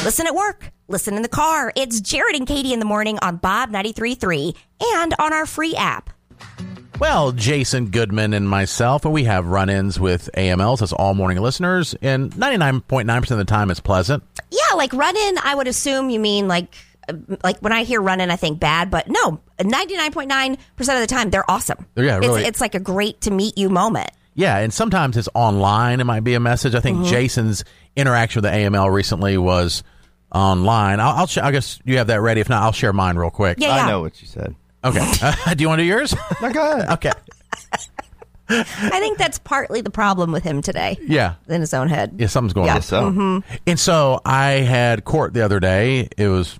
Listen at work. Listen in the car. It's Jared and Katie in the morning on Bob 93.3 and on our free app. Well, Jason Goodman and myself, and we have run-ins with AMLs as all morning listeners, and 99.9% of the time it's pleasant. Yeah, like run-in, I would assume you mean like when I hear run-in, I think bad, but no, 99.9% of the time, they're awesome. Yeah, really. It's like a great to meet you moment. Yeah, and sometimes it's online. It might be a message. I think Jason's interaction with the AML recently was online. I guess you have that ready. If not, I'll share mine real quick. Yeah. I know what you said. Okay. Do you want to do yours? No, go ahead. Okay. I think that's partly the problem with him today. Yeah. In his own head. Yeah, something's going on. So. And so I had court the other day. It was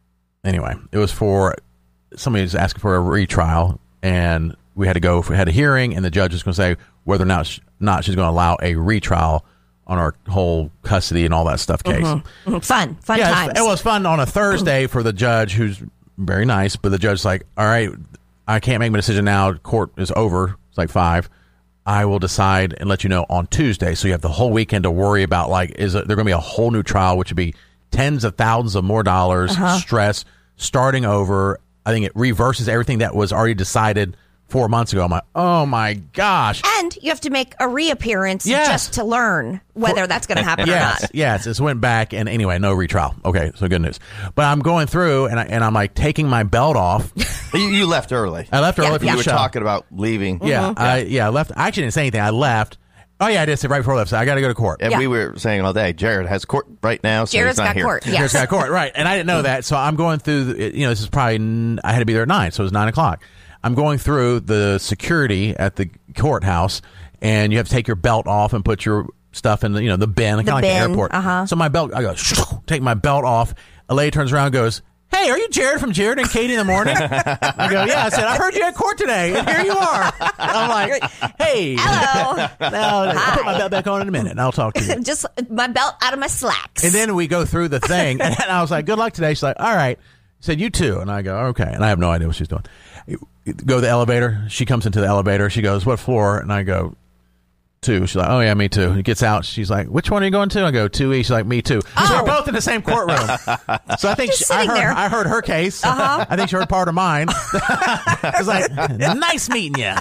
for somebody was asking for a retrial, and we had a hearing, and the judge was going to say whether or not she's going to allow a retrial on our whole custody and all that stuff case. Fun Yeah, times. it was fun on a Thursday for the judge, who's very nice, but the judge's like, all right, I can't make my decision now. Court is over. It's like 5. I will decide and let you know on Tuesday. So you have the whole weekend to worry about, like, is there going to be a whole new trial, which would be tens of thousands of more dollars, stress, starting over. I think it reverses everything that was already decided 4 months ago. I'm like, oh my gosh. And you have to make a reappearance just to learn whether that's going to happen or not. Yes, it went back, and anyway, no retrial. Okay, so good news. But I'm going through, and I'm like taking my belt off. You left early. I left early for You the were show. talking about leaving. Yeah, I left. I actually didn't say anything. I left. Oh, yeah, I did say right before I left. So I got to go to court. And we were saying all day, Jared has court right now, so Jared's he's not got here. court. Yes. Jared's got court, right. And I didn't know that, so I'm going through, this is probably, I had to be there at 9, so it was 9 o'clock. I'm going through the security at the courthouse, and you have to take your belt off and put your stuff in the bin, kind of like the airport. So my belt, I go, take my belt off. A lady turns around and goes, hey, are you Jared from Jared and Katie in the morning? I go, yeah. I said, I heard you at court today, and here you are. I'm like, hey. Hello. I'll put my belt back on in a minute, and I'll talk to you. Just my belt out of my slacks. And then we go through the thing, and I was like, good luck today. She's like, all right. She said, you too. And I go, okay. And I have no idea what she's doing. Go to the elevator. She comes into the elevator. She goes, what floor? And I go, 2. She's like, oh, yeah, me too. He gets out. She's like, which one are you going to? I go, 2E. She's like, me too. So we're both in the same courtroom. So I think I heard her case. I think she heard part of mine. I was like, nice meeting you.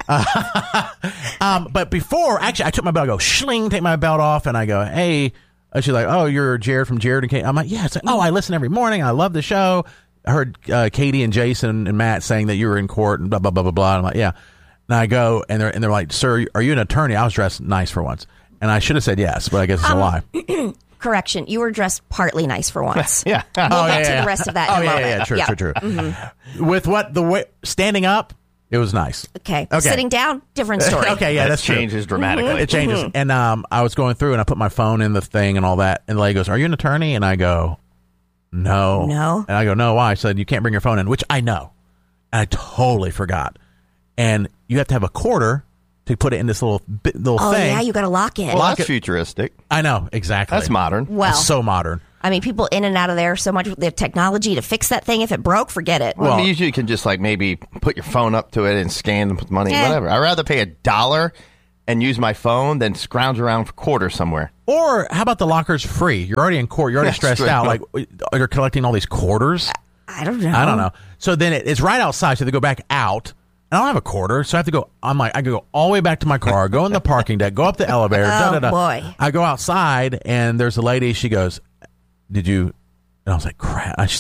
But before, actually, I took my belt. I go, shling, take my belt off. And I go, hey. She's like, oh, you're Jared from Jared and Katie. I'm like, yeah. It's like, oh, I listen every morning. I love the show. I heard Katie and Jason and Matt saying that you were in court and blah, blah, blah, blah, blah. And I'm like, yeah. And I go, and they're like, sir, are you an attorney? I was dressed nice for once. And I should have said yes, but I guess it's a lie. Correction. You were dressed partly nice for once. Yeah. We'll get to the rest of that in a moment. True. With standing up, it was nice. Okay. Sitting down, different story. Okay, yeah, that's true. It changes dramatically. It changes. And I was going through, and I put my phone in the thing and all that, and the lady goes, are you an attorney? And I go, no. And I go, no, why? She said, you can't bring your phone in, which I know. And I totally forgot. And you have to have a quarter to put it in this little thing. Oh, yeah, you got to lock it. Well, that's futuristic. I know, exactly. That's modern. Well, it's so modern. I mean, people in and out of there so much with the technology to fix that thing. If it broke, forget it. Well, you usually can just maybe put your phone up to it and scan and put money, whatever. I'd rather pay $1 and use my phone than scrounge around for quarters somewhere. Or how about the locker's free? You're already in court. You're already stressed out. Like, you're collecting all these quarters. I don't know. So then it's right outside. So they go back out. And I don't have a quarter, so I have to go. I can go all the way back to my car, go in the parking deck, go up the elevator. Boy. I go outside, and there's a lady. She goes, did you? And I was like, crap.